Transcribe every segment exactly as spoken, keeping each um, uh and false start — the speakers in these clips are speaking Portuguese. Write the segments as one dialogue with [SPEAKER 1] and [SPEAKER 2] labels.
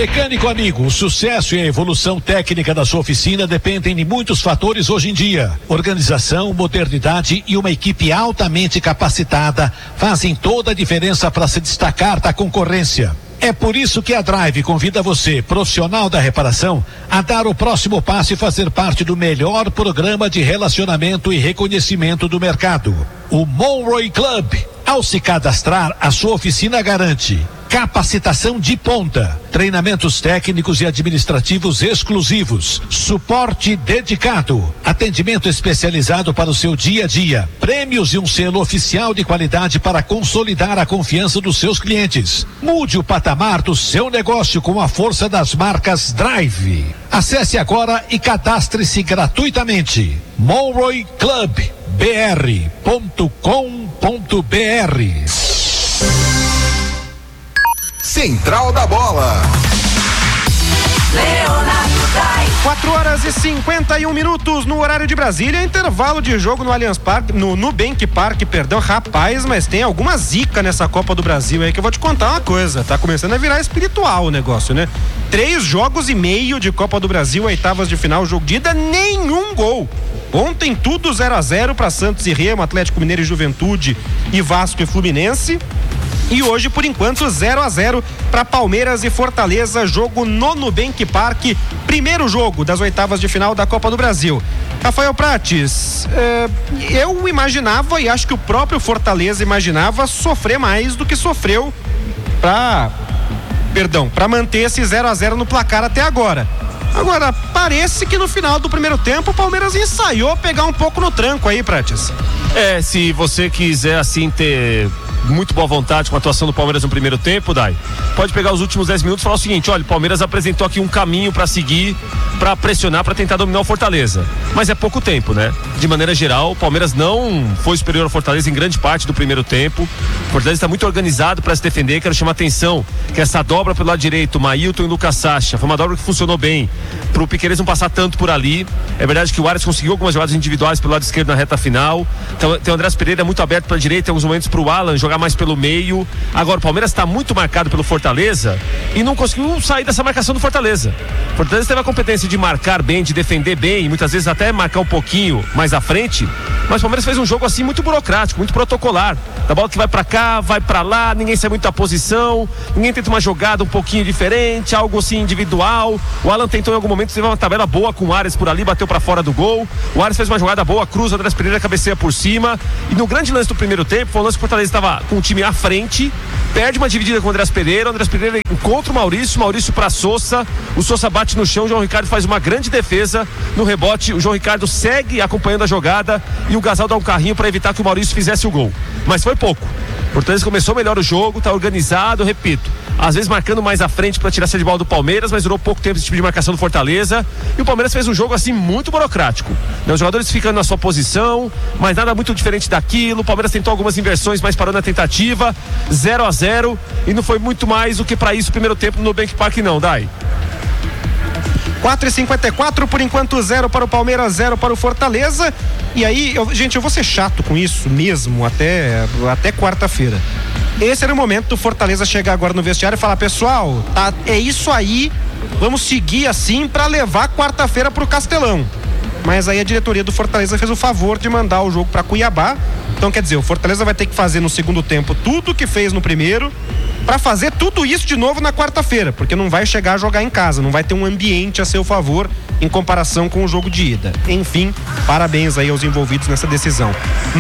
[SPEAKER 1] Mecânico amigo, o sucesso e a evolução técnica da sua oficina dependem de muitos fatores hoje em dia. Organização, modernidade e uma equipe altamente capacitada fazem toda a diferença para se destacar da concorrência. É por isso que a Drive convida você, profissional da reparação, a dar o próximo passo e fazer parte do melhor programa de relacionamento e reconhecimento do mercado, o Monroe Club. Ao se cadastrar, a sua oficina garante capacitação de ponta, treinamentos técnicos e administrativos exclusivos, suporte dedicado, atendimento especializado para o seu dia a dia, prêmios e um selo oficial de qualidade para consolidar a confiança dos seus clientes. Mude o patamar do seu negócio com a força das marcas Drive. Acesse agora e cadastre-se gratuitamente. Monroe Club B R ponto com ponto B R.
[SPEAKER 2] Central da Bola.
[SPEAKER 3] quatro horas e cinquenta e um minutos no horário de Brasília, intervalo de jogo no Allianz Parque, no Nubank Park, perdão, rapaz, mas tem alguma zica nessa Copa do Brasil aí que eu vou te contar uma coisa, tá começando a virar espiritual o negócio, né? Três jogos e meio de Copa do Brasil, oitavas de final, jogo de ida, nenhum gol. Ontem tudo zero a zero para Santos e Remo, Atlético Mineiro e Juventude e Vasco e Fluminense. E hoje, por enquanto, zero a zero para Palmeiras e Fortaleza, jogo no Nubank Park, primeiro jogo das oitavas de final da Copa do Brasil. Rafael Prates, eh, eu imaginava, e acho que o próprio Fortaleza imaginava, sofrer mais do que sofreu para, perdão, para manter esse zero a zero no placar até agora. Agora, parece que no final do primeiro tempo o Palmeiras ensaiou pegar um pouco no tranco aí, Prates.
[SPEAKER 4] É, se você quiser assim ter muito boa vontade com a atuação do Palmeiras no primeiro tempo, Dai, pode pegar os últimos dez minutos e falar o seguinte: olha, o Palmeiras apresentou aqui um caminho para seguir, para pressionar, para tentar dominar o Fortaleza, mas é pouco tempo, né? De maneira geral, o Palmeiras não foi superior ao Fortaleza em grande parte do primeiro tempo. O Fortaleza está muito organizado para se defender. Quero chamar a atenção que essa dobra pelo lado direito, Mailton e Lucas Sacha, foi uma dobra que funcionou bem para o Piquerez não passar tanto por ali. É verdade que o Ares conseguiu algumas jogadas individuais pelo lado esquerdo na reta final. Então tem o Andrés Pereira muito aberto pela direita, em alguns momentos para o Alan jogar mais pelo meio. Agora o Palmeiras está muito marcado pelo Fortaleza e não conseguiu sair dessa marcação do Fortaleza. O Fortaleza teve a competência de marcar bem, de defender bem, muitas vezes até marcar um pouquinho mais à frente, mas o Palmeiras fez um jogo assim muito burocrático, muito protocolar. Da bola que vai pra cá, vai pra lá, ninguém sai muito da posição, ninguém tenta uma jogada um pouquinho diferente, algo assim individual. O Alan tentou em algum momento, teve uma tabela boa com o Ares por ali, bateu pra fora do gol. O Ares fez uma jogada boa, cruza, o Andrés Pereira cabeceia por cima. E no grande lance do primeiro tempo, foi um lance que o Fortaleza estava com o time à frente, perde uma dividida com o Andrés Pereira, o Andrés Pereira encontra o Maurício, Maurício pra Sousa, o Sousa bate no chão, o João Ricardo faz uma grande defesa no rebote, o João Ricardo segue acompanhando a jogada e o Gasal dá um carrinho para evitar que o Maurício fizesse o gol, mas foi pouco. O Fortaleza começou melhor o jogo, tá organizado, repito, às vezes marcando mais à frente para tirar a de bola do Palmeiras, mas durou pouco tempo esse tipo de marcação do Fortaleza, e o Palmeiras fez um jogo assim muito burocrático, né? Os jogadores ficando na sua posição, mas nada muito diferente daquilo. O Palmeiras tentou algumas inversões, mas parou na tentativa, zero a zero, e não foi muito mais do que para isso o primeiro tempo no Nubank Park não, Dai.
[SPEAKER 3] quatro e cinquenta e quatro, por enquanto zero para o Palmeiras, zero para o Fortaleza. E aí, eu, gente, eu vou ser chato com isso mesmo até, até quarta-feira. Esse era o momento do Fortaleza chegar agora no vestiário e falar: pessoal, tá, é isso aí, vamos seguir assim para levar quarta-feira pro Castelão. Mas aí a diretoria do Fortaleza fez o favor de mandar o jogo para Cuiabá. Então, quer dizer, o Fortaleza vai ter que fazer no segundo tempo tudo que fez no primeiro, para fazer tudo isso de novo na quarta-feira, porque não vai chegar a jogar em casa, não vai ter um ambiente a seu favor em comparação com o jogo de ida. Enfim, parabéns aí aos envolvidos nessa decisão.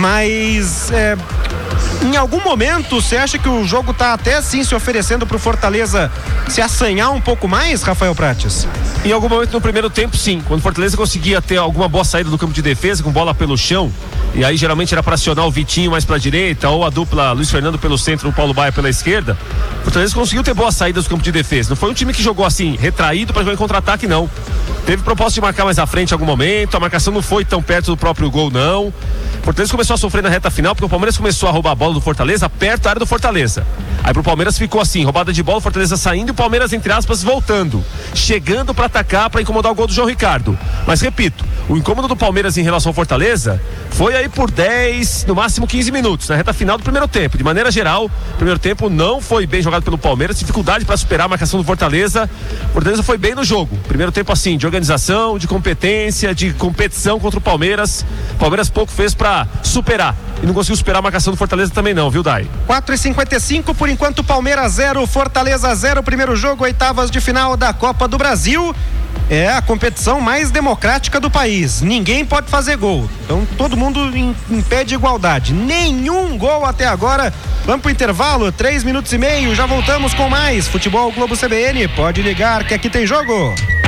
[SPEAKER 3] Mas é, em algum momento você acha que o jogo tá até assim se oferecendo pro Fortaleza se assanhar um pouco mais, Rafael Prates?
[SPEAKER 4] Em algum momento no primeiro tempo, sim. Quando o Fortaleza conseguia ter alguma boa saída do campo de defesa, com bola pelo chão, e aí geralmente era para acionar o Vitinho mais pra direita, ou a dupla Luiz Fernando pelo centro, o Paulo Baia pela esquerda, o Fortaleza conseguiu ter boas saídas do campo de defesa. Não foi um time que jogou assim, retraído para jogar em contra-ataque, não. Teve proposta de marcar mais à frente em algum momento, a marcação não foi tão perto do próprio gol, não. O Fortaleza começou a sofrer na reta final, porque o Palmeiras começou a roubar a bola do Fortaleza perto da área do Fortaleza. Aí pro Palmeiras ficou assim, roubada de bola, o Fortaleza saindo e o Palmeiras, entre aspas, voltando. Chegando pra atacar, pra incomodar o gol do João Ricardo. Mas repito, o incômodo do Palmeiras em relação ao Fortaleza foi aí por dez, no máximo quinze minutos, na reta final do primeiro tempo. De maneira geral, o primeiro tempo não foi bem jogado pelo Palmeiras, dificuldade pra superar a marcação do Fortaleza. O Fortaleza foi bem no jogo. Primeiro tempo assim, de organização, de competência, de competição contra o Palmeiras. O Palmeiras pouco fez pra superar. E não conseguiu superar a marcação do Fortaleza também não, viu, Dai?
[SPEAKER 3] quatro e cinquenta e cinco, por enquanto Palmeiras zero, Fortaleza zero, primeiro jogo, oitavas de final da Copa do Brasil. É a competição mais democrática do país. Ninguém pode fazer gol. Então todo mundo em, em pé de igualdade. Nenhum gol até agora. Vamos pro intervalo, três minutos e meio. Já voltamos com mais Futebol Globo C B N. Pode ligar que aqui tem jogo.